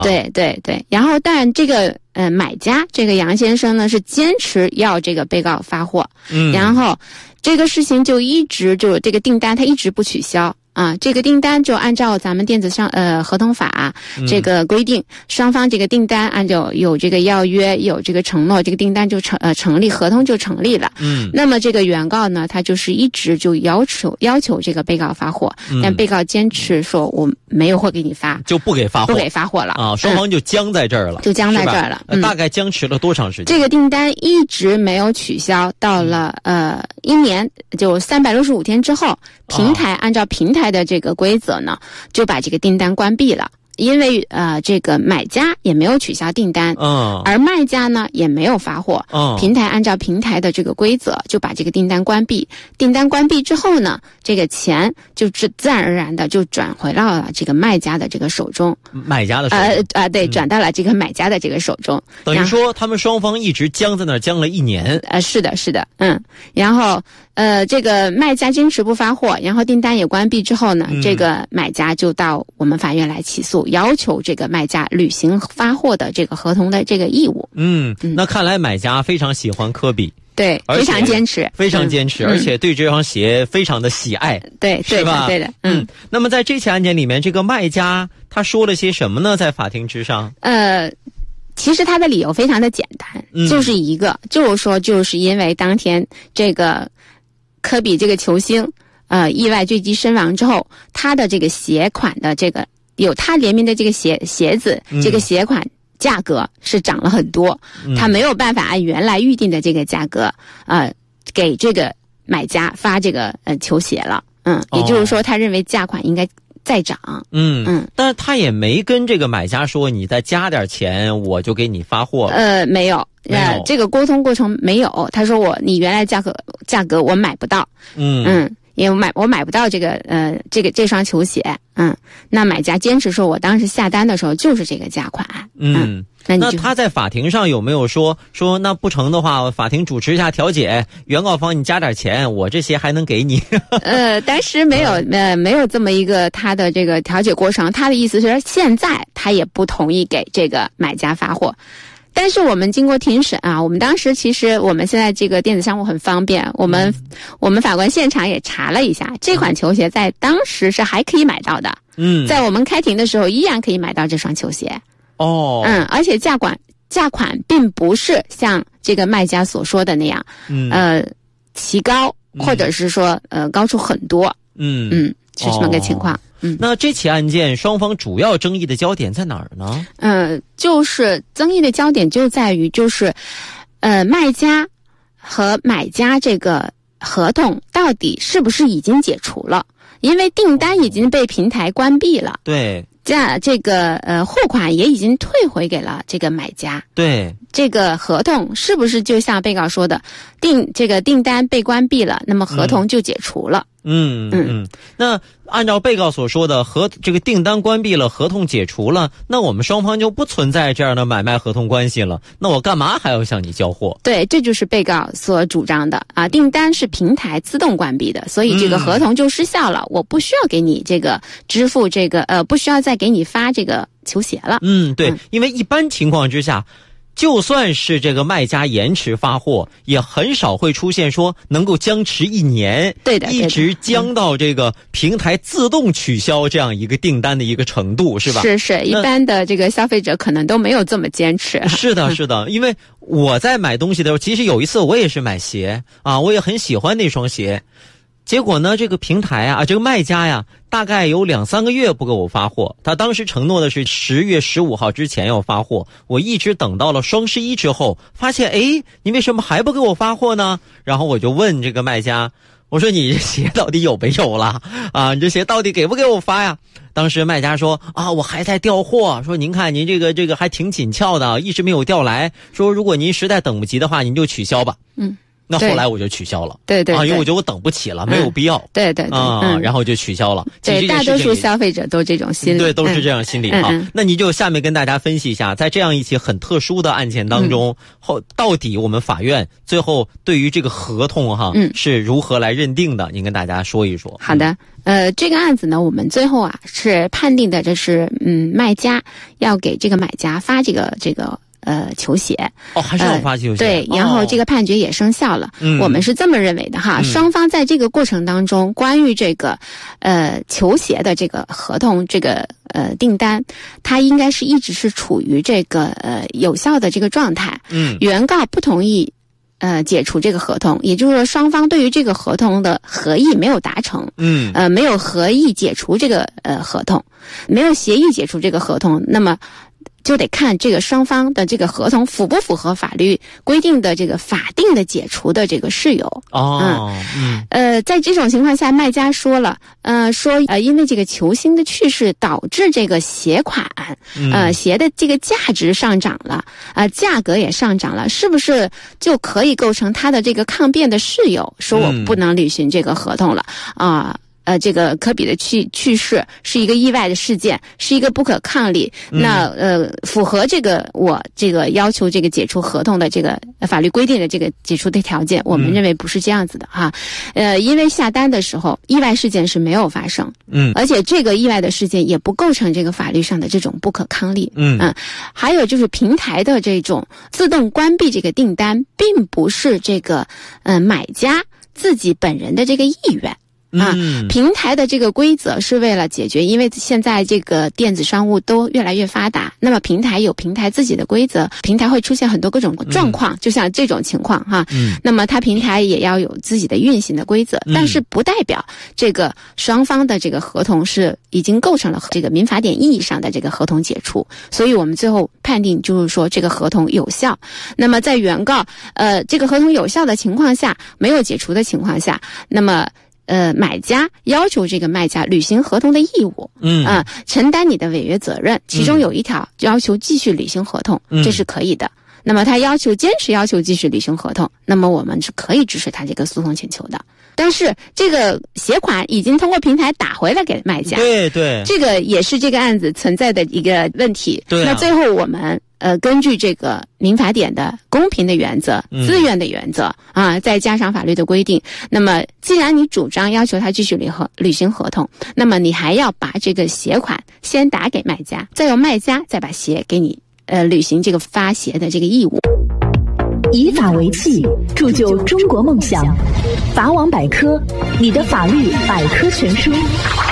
对对对，然后但这个买家这个杨先生呢是坚持要这个被告发货，然后这个事情就一直就这个订单他一直不取消。这个订单就按照咱们电子合同法这个规定，双方这个订单按照有这个要约有这个承诺，这个订单就成立，合同就成立了。那么这个原告呢，他就是一直就要求这个被告发货，但被告坚持说我没有货给你发， 就不给发货了啊， 双方就僵在这儿了，大概僵持了多长时间？ 这个订单一直没有取消，到了1年就365天之后，平台按照平台的这个规则呢，就把这个订单关闭了。因为这个买家也没有取消订单，而卖家呢也没有发货，平台按照平台的这个规则就把这个订单关闭。订单关闭之后呢，这个钱就自然而然的就转回到了这个卖家的这个手中， 买家的手中对，转到了这个买家的这个手中。 等于说他们双方一直僵在那儿僵了1年。 是的，然后这个卖家坚持不发货，然后订单也关闭之后呢，这个买家就到我们法院来起诉，要求这个卖家履行发货的这个合同的这个义务。 那看来买家非常喜欢科比。 对，非常坚持， 而且对这双鞋非常的喜爱。 对， 是吧？ 对的。 那么在这起案件里面，这个卖家他说了些什么呢？在法庭之上？ 其实他的理由非常的简单，就是因为当天这个科比这个球星意外坠机身亡之后，他的这个鞋款的这个有他联名的这个鞋子，这个鞋款价格是涨了很多，他没有办法按原来预定的这个价格给这个买家发这个球鞋了。也就是说他认为价款应该再涨。 但是他也没跟这个买家说你再加点钱我就给你发货。 没有，这个沟通过程没有。他说你原来价格我买不到。因为我买不到这双球鞋。那买家坚持说我当时下单的时候就是这个价款。 那他在法庭上有没有说那不成的话，法庭主持一下调解，原告方你加点钱，我这些还能给你？ 当时没有这么一个他的这个调解过程。他的意思是现在他也不同意给这个买家发货。但是我们经过庭审我们当时其实我们现在这个电子商务很方便，我们法官现场也查了一下，这款球鞋在当时是还可以买到的。在我们开庭的时候依然可以买到这双球鞋。而且价款并不是像这个卖家所说的那样，奇高，或者是说高出很多。是这么个情况。 那这起案件双方主要争议的焦点在哪儿呢？ 就是争议的焦点就在于卖家和买家这个合同到底是不是已经解除了，因为订单已经被平台关闭了。 对。 这个货款也已经退回给了这个买家。 对。 这个合同是不是就像被告说的，这个订单被关闭了，那么合同就解除了？ 那按照被告所说的，这个订单关闭了，合同解除了，那我们双方就不存在这样的买卖合同关系了，那我干嘛还要向你交货？ 对，这就是被告所主张的订单是平台自动关闭的，所以这个合同就失效了，我不需要给你这个支付这个不需要再给你发这个球鞋了。 对，因为一般情况之下，就算是这个卖家延迟发货，也很少会出现说能够僵持1年， 对的， 一直僵到这个平台自动取消这样一个订单的一个程度，是吧？ 是，一般的这个消费者可能都没有这么坚持。 是的，因为我在买东西的时候，其实有一次我也是买鞋我也很喜欢那双鞋。结果呢，这个平台这个卖家呀，大概有2-3个月不给我发货。他当时承诺的是10月15号之前要发货，我一直等到了双11之后，发现你为什么还不给我发货呢？然后我就问这个卖家，我说你这鞋到底有没有了你这鞋到底给不给我发呀？当时卖家说我还在调货，说您看您这个还挺紧俏的，一直没有调来，说如果您实在等不及的话您就取消吧。 那后来我就取消了。 对对， 因为我觉得我等不起了，没有必要。 对对对， 然后就取消了。 对，大多数消费者都这种心理。 对，都是这样心理哈。那你就下面跟大家分析一下，在这样一起很特殊的案件当中，到底我们法院最后对于这个合同是如何来认定的？您跟大家说一说。 好的。这个案子呢，我们最后是判定的，这是卖家要给这个买家发这个球鞋。 还是要发球鞋。 对，然后这个判决也生效了。我们是这么认为的哈，双方在这个过程当中，关于这个球鞋的这个合同这个订单，它应该是一直是处于这个有效的这个状态。原告不同意解除这个合同，也就是说双方对于这个合同的合意没有达成。没有合意解除这个合同，没有协议解除这个合同，那么就得看这个双方的这个合同符不符合法律规定的这个法定的解除的这个事由。在这种情况下，卖家说了，因为这个球星的去世导致这个鞋款，鞋的这个价值上涨了，价格也上涨了，是不是就可以构成他的这个抗辩的事由，说我不能履行这个合同了这个科比的去世是一个意外的事件，是一个不可抗力。那符合我这个要求这个解除合同的这个法律规定的这个解除的条件，我们认为不是这样子的哈。因为下单的时候意外事件是没有发生，而且这个意外的事件也不构成这个法律上的这种不可抗力。还有就是平台的这种自动关闭这个订单，并不是这个买家自己本人的这个意愿。平台的这个规则是为了解决，因为现在这个电子商务都越来越发达，那么平台有平台自己的规则，平台会出现很多各种状况，就像这种情况那么它平台也要有自己的运行的规则，但是不代表这个双方的这个合同是已经构成了这个民法典意义上的这个合同解除，所以我们最后判定就是说这个合同有效。那么在原告这个合同有效的情况下，没有解除的情况下，那么买家要求这个卖家履行合同的义务，承担你的违约责任，其中有一条要求继续履行合同，这是可以的。那么他坚持要求继续履行合同，那么我们是可以支持他这个诉讼请求的。但是这个鞋款已经通过平台打回来给卖家， 对对， 这个也是这个案子存在的一个问题。 对那最后我们根据这个民法典的公平的原则、自愿的原则再加上法律的规定，那么既然你主张要求他继续履行合同，那么你还要把这个鞋款先打给卖家，再由卖家再把鞋给你履行这个发鞋的这个义务。 以法为器，铸就中国梦想。法网百科，你的法律百科全书。